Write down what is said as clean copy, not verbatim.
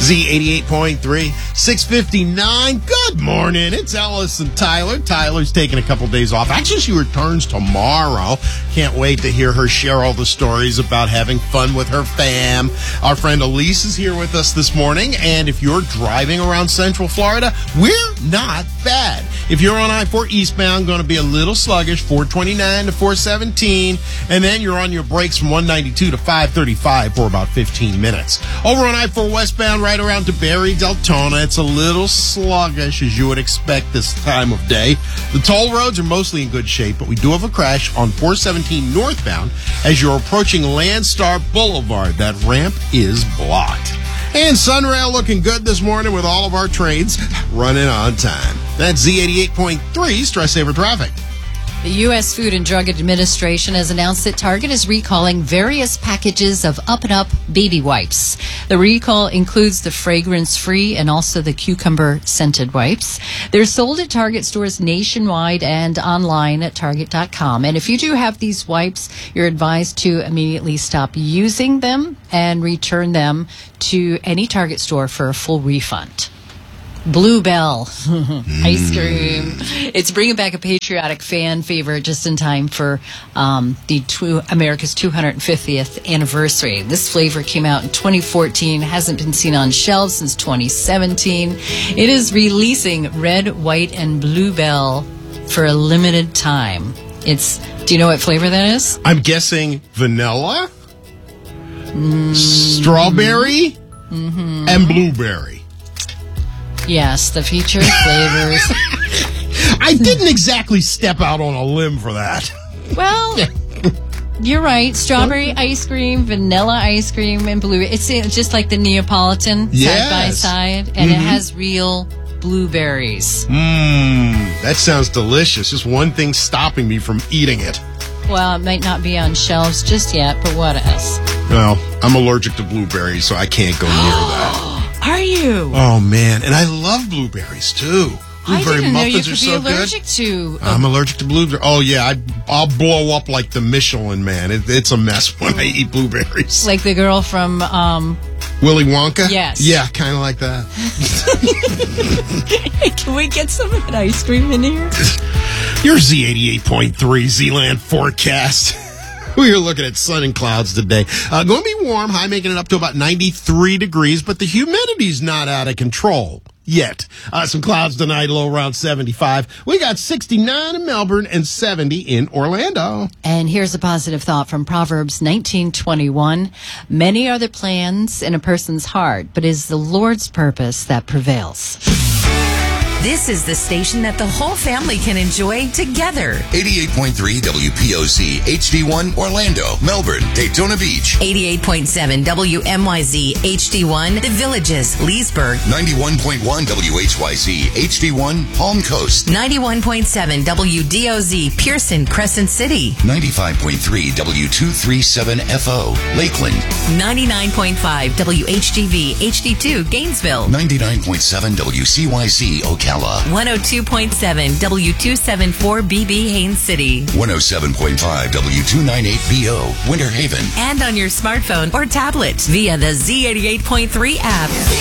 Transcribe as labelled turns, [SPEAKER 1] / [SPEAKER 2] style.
[SPEAKER 1] Z88.3, 6:59. Good morning. It's Ellis and Tyler. Tyler's taking a couple days off. Actually, she returns tomorrow. Can't wait to hear her share all the stories about having fun with her fam. Our friend Elise is here with us this morning. And if you're driving around Central Florida, we're not bad. If you're on I-4 eastbound, going to be a little sluggish, 429 to 417. And then you're on your brakes from 192 to 535 for about 15 minutes. Over on I-4 westbound, right around to Barry Deltona, it's a little sluggish, as you would expect this time of day. The toll roads are mostly in good shape, but we do have a crash on 417 northbound as you're approaching Landstar Boulevard. That ramp is blocked. And Sunrail looking good this morning with all of our trains running on time. That's Z88.3 Stress Saver Traffic.
[SPEAKER 2] The U.S. Food and Drug Administration has announced that Target is recalling various packages of Up & Up baby wipes. The recall includes the fragrance-free and also the cucumber-scented wipes. They're sold at Target stores nationwide and online at Target.com. And if you do have these wipes, you're advised to immediately stop using them and return them to any Target store for a full refund. Bluebell ice cream. It's bringing back a patriotic fan favorite just in time for America's 250th anniversary. This flavor came out in 2014, hasn't been seen on shelves since 2017. It is releasing red, white, and bluebell for a limited time. Do you know what flavor that is?
[SPEAKER 1] I'm guessing vanilla, strawberry, and blueberry.
[SPEAKER 2] Yes, the featured flavors.
[SPEAKER 1] I didn't exactly step out on a limb for that.
[SPEAKER 2] Well, you're right. Strawberry ice cream, vanilla ice cream, and blueberry. It's just like the Neapolitan side by side, and it has real blueberries.
[SPEAKER 1] That sounds delicious. Just one thing stopping me from eating it.
[SPEAKER 2] Well, it might not be on shelves just yet, but what else?
[SPEAKER 1] Well, I'm allergic to blueberries, so I can't go near that.
[SPEAKER 2] Are you?
[SPEAKER 1] Oh, man. And I love blueberries, too. Blueberry muffins are so good.
[SPEAKER 2] Allergic to.
[SPEAKER 1] I'm allergic to blueberries. Oh, yeah. I'll blow up like the Michelin Man. It's a mess when I eat blueberries.
[SPEAKER 2] Like the girl from...
[SPEAKER 1] Willy Wonka?
[SPEAKER 2] Yes.
[SPEAKER 1] Yeah, kind of like that.
[SPEAKER 2] Can we get some of that ice cream in here?
[SPEAKER 1] Your Z88.3 Z-Land forecast. We are looking at sun and clouds today. Going to be warm, high making it up to about 93 degrees, but the humidity's not out of control yet. Some clouds tonight, low around 75. We got 69 in Melbourne and 70 in Orlando.
[SPEAKER 2] And here's a positive thought from Proverbs 19:21. Many are the plans in a person's heart, but it is the Lord's purpose that prevails.
[SPEAKER 3] This is the station that the whole family can enjoy together.
[SPEAKER 4] 88.3 WPOC, HD1, Orlando, Melbourne, Daytona Beach.
[SPEAKER 3] 88.7 WMYZ, HD1, The Villages, Leesburg.
[SPEAKER 4] 91.1 WHYC, HD1, Palm Coast.
[SPEAKER 3] 91.7 WDOZ, Pearson, Crescent City.
[SPEAKER 4] 95.3 W237FO, Lakeland.
[SPEAKER 3] 99.5 WHGV, HD2, Gainesville.
[SPEAKER 4] 99.7 WCYC, Ocala.
[SPEAKER 3] 102.7 W274BB, Haines City.
[SPEAKER 4] 107.5 W298BO, Winter Haven.
[SPEAKER 3] And on your smartphone or tablet via the Z88.3 app.